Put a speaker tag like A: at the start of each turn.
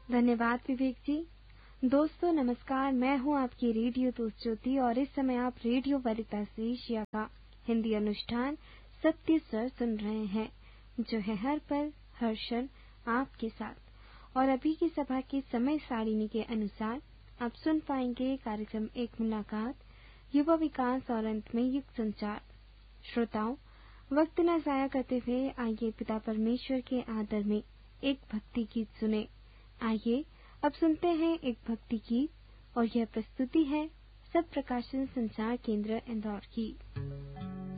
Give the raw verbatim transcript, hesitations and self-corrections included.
A: धन्यवाद विवेक जी। दोस्तों नमस्कार, मैं हूं आपकी रेडियो दोस्त ज्योति और इस समय आप रेडियो वरिता एशिया का हिंदी अनुष्ठान सत्य स्वर सुन रहे हैं, जो है हर पल हर क्षण आपके साथ। और अभी की सभा की समय सारिणी के अनुसार आप सुन पाएंगे कार्यक्रम एक मुलाकात, युवा विकास और अंत में युग संचार। श्रोताओं, वक्त न जाया करते हुए आइए पिता परमेश्वर के आदर में एक भक्ति गीत सुने। आइए अब सुनते हैं एक भक्ति गीत और यह प्रस्तुति है सब प्रकाशन संचार केंद्र इंदौर की।